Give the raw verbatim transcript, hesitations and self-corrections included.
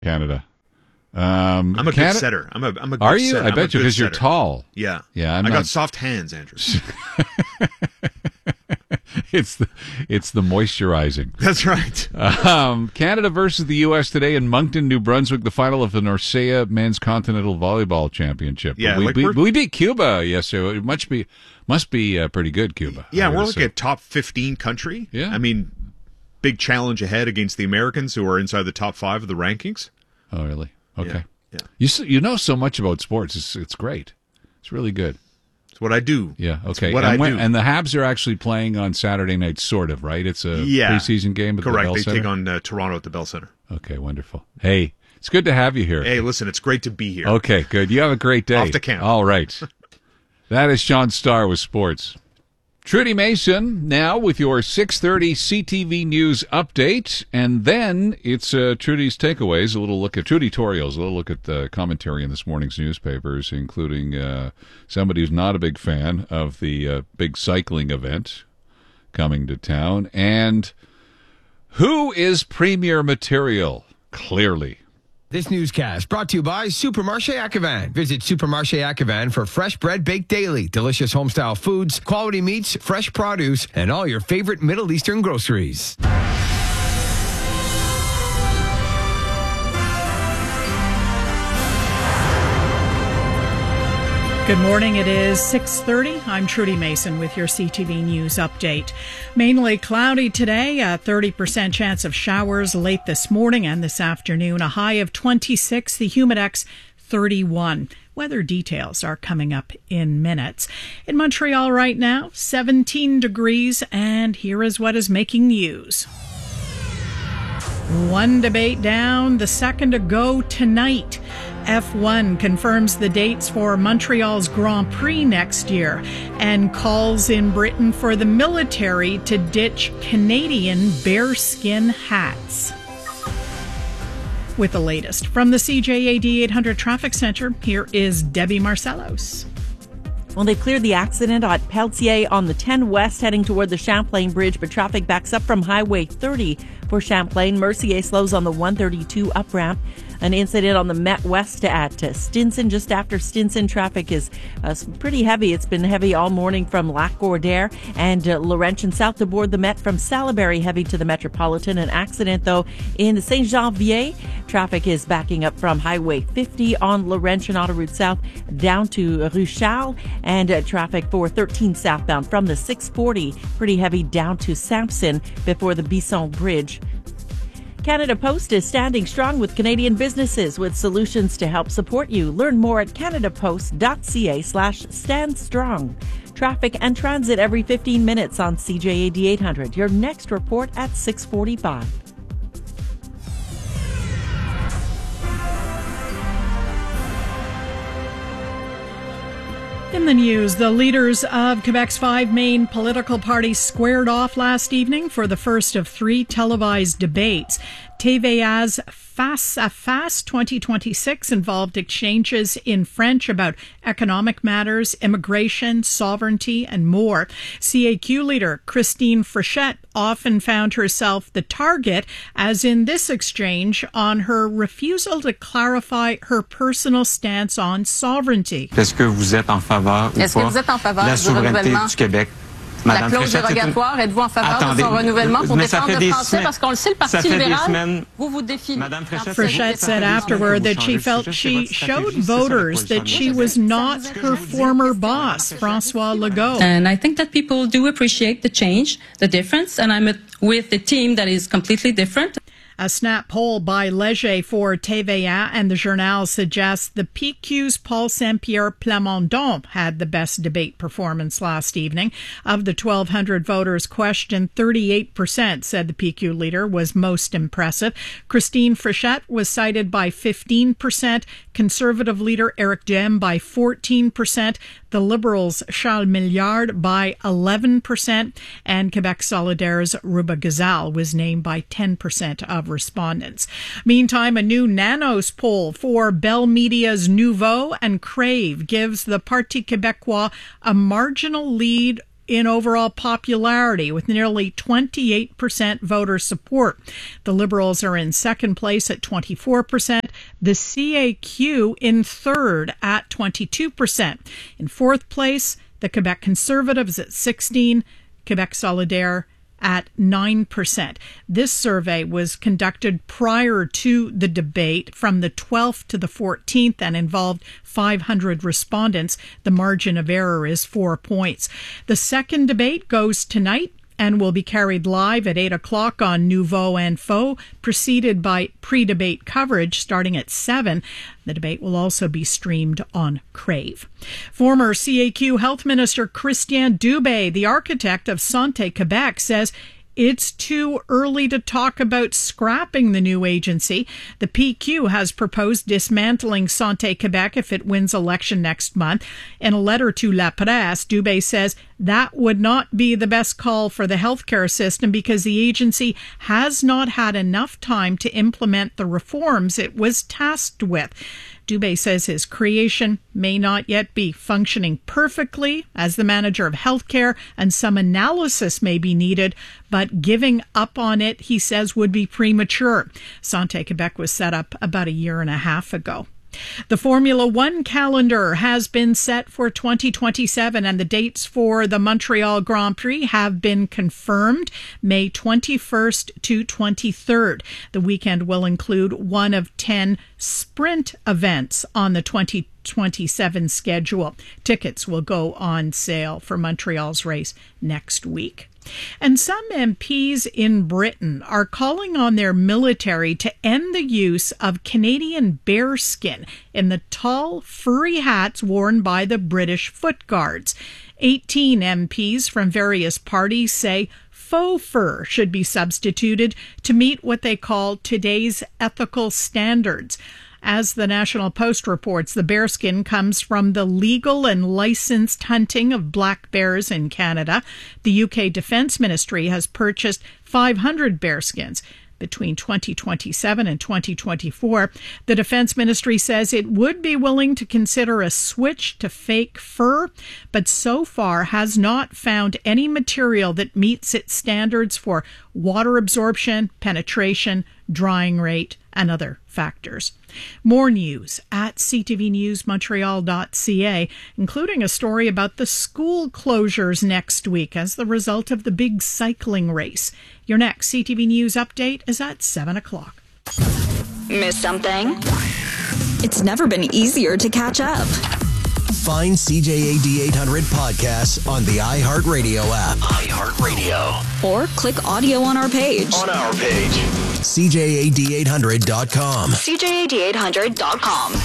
Canada. Um, I'm a Canada, good setter. I'm a I'm a good Are you? setter. I I'm bet you because you're setter. tall. Yeah. Yeah. I'm I not... got soft hands, Andrew. it's the it's the moisturizing. That's right. Um, Canada versus the U S today in Moncton, New Brunswick, the final of the Norcea Men's Continental Volleyball Championship. Yeah, we, like we, we're- we beat Cuba yesterday. It must be must be uh, pretty good, Cuba. Yeah, I would we're assume. looking at top fifteen country. Yeah. I mean, big challenge ahead against the Americans, who are inside the top five of the rankings. Oh, really? Okay. Yeah. You s- you know so much about sports. It's it's great. It's really good. It's what I do. Yeah. It's Okay. what and I when, do. And the Habs are actually playing on Saturday night, sort of, right? It's a Yeah. preseason game at Correct. the Bell They Center. take on uh, Toronto at the Bell Center. Okay. Wonderful. Hey, it's good to have you here. Hey, listen, it's great to be here. Okay. Good. You have a great day. Off the count. All right. That is Sean Starr with sports. Trudy Mason now with your six thirty C T V News update, and then it's uh, Trudy's takeaways, a little look at Trudy Torios, a little look at the commentary in this morning's newspapers, including uh, somebody who's not a big fan of the uh, big cycling event coming to town, and who is premier material, clearly. This newscast brought to you by Supermarché Acquevin. Visit Supermarché Acquevin for fresh bread baked daily, delicious homestyle foods, quality meats, fresh produce, and all your favorite Middle Eastern groceries. Good morning. It is six thirty. I'm Trudy Mason with your C T V News update. Mainly cloudy today, a thirty percent chance of showers late this morning and this afternoon, a high of twenty-six, the Humidex thirty-one. Weather details are coming up in minutes. In Montreal right now, seventeen degrees, and here is what is making news. One debate down, the second to go tonight. F one confirms the dates for Montreal's Grand Prix next year and calls in Britain for the military to ditch Canadian bearskin hats. With the latest from the C J A D eight hundred Traffic Center, here is Debbie Marcellos. Well, they cleared the accident at Pelletier on the ten West heading toward the Champlain Bridge, but traffic backs up from Highway thirty for Champlain. Mercier slows on the one thirty-two up ramp. An incident on the Met West at uh, Stinson. Just after Stinson, traffic is uh, pretty heavy. It's been heavy all morning from Lac Gordaire and uh, Laurentian south to board the Met from Salaberry, heavy to the Metropolitan. An accident, though, in Saint-Jean-Vier. Traffic is backing up from Highway fifty on Laurentian Autoroute South down to Rue Charles, and uh, traffic for thirteen southbound from the six forty. Pretty heavy down to Sampson before the Bisson Bridge. Canada Post is standing strong with Canadian businesses with solutions to help support you. Learn more at canadapost.ca slash stand strong. Traffic and transit every fifteen minutes on C J A D eight hundred. Your next report at six forty-five. In the news, the leaders of Quebec's five main political parties squared off last evening for the first of three televised debates. T V A's Face à Face twenty twenty-six involved exchanges in French about economic matters, immigration, sovereignty, and more. C A Q leader Christine Frechette often found herself the target, as in this exchange, on her refusal to clarify her personal stance on sovereignty. Est-ce que vous êtes en faveur ou Est-ce que pas vous êtes en faveur de la du souveraineté renouvellement du Québec? La Madame clause Fréchette, c'est une- dérogatoire, êtes-vous en faveur Attendez, de son renouvellement pour mais ça défendre fait le des français? semaines- Parce qu'on le sait, le Parti ça fait des libéral, semaines- vous vous défiez. Madame Fréchette, Frechette said afterward that she felt she showed voters that she was not her former boss, François Legault. And I think that people do appreciate the change, the difference, and I'm with a team that is completely different. A snap poll by Léger for T V A and the Journal suggests the P Q's Paul Saint-Pierre Plamondon had the best debate performance last evening. Of the twelve hundred voters questioned, thirty-eight percent said the P Q leader was most impressive. Christine Frechette was cited by fifteen percent, Conservative leader Eric Duhem by fourteen percent, the Liberals' Charles Milliard by eleven percent, and Quebec Solidaire's Ruba Gazal was named by ten percent of respondents. Meantime, a new Nanos poll for Bell Media's Nouveau and Crave gives the Parti Québécois a marginal lead in overall popularity with nearly twenty-eight percent voter support. The Liberals are in second place at twenty-four percent. The C A Q in third at twenty-two percent. In fourth place, the Quebec Conservatives at sixteen, Quebec Solidaire at nine percent. This survey was conducted prior to the debate from the twelfth to the fourteenth and involved five hundred respondents. The margin of error is four points. The second debate goes tonight and will be carried live at eight o'clock on Nouveau Info, preceded by pre-debate coverage starting at seven. The debate will also be streamed on Crave. Former C A Q Health Minister Christian Dubé, the architect of Santé Quebec, says it's too early to talk about scrapping the new agency. The P Q has proposed dismantling Santé Quebec if it wins election next month. In a letter to La Presse, Dubé says that would not be the best call for the healthcare system because the agency has not had enough time to implement the reforms it was tasked with. Dubé says his creation may not yet be functioning perfectly as the manager of healthcare, and some analysis may be needed, but giving up on it, he says, would be premature. Santé Quebec was set up about a year and a half ago. The Formula One calendar has been set for twenty twenty-seven, and the dates for the Montreal Grand Prix have been confirmed, May twenty-first to twenty-third. The weekend will include one of ten sprint events on the twenty twenty-seven schedule. Tickets will go on sale for Montreal's race next week. And some M Ps in Britain are calling on their military to end the use of Canadian bearskin in the tall, furry hats worn by the British Foot Guards. eighteen M Ps from various parties say faux fur should be substituted to meet what they call today's ethical standards. As the National Post reports, the bearskin comes from the legal and licensed hunting of black bears in Canada. The U K Defence Ministry has purchased five hundred bearskins. Between twenty twenty-seven and twenty twenty-four, the Defense Ministry says it would be willing to consider a switch to fake fur, but so far has not found any material that meets its standards for water absorption, penetration, drying rate, and other factors. More news at c t v news montreal dot c a, including a story about the school closures next week as the result of the big cycling race. Your next C T V News update is at seven o'clock. Miss something? It's never been easier to catch up. Find C J A D eight hundred podcasts on the iHeartRadio app. iHeartRadio. Or click audio on our page. On our page. C J A D eight hundred dot com. C J A D eight hundred dot com.